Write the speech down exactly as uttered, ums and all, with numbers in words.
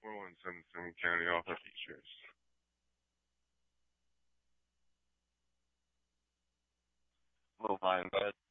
four one seven seven County Office Features. Little Lion Bud.